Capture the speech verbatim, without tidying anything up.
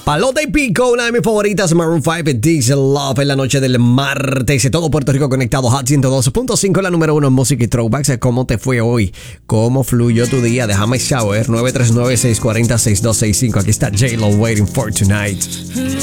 Palote y Pico, una de mis favoritas, Maroon cinco, Diesel Love, en la noche del martes. Todo Puerto Rico conectado, Hot ciento dos punto cinco, la número uno en música y throwbacks. ¿Cómo te fue hoy? ¿Cómo fluyó tu día? Déjame saber, nueve tres nueve, seis cuatro cero, seis dos seis cinco. Aquí está J-Lo, Waiting for Tonight.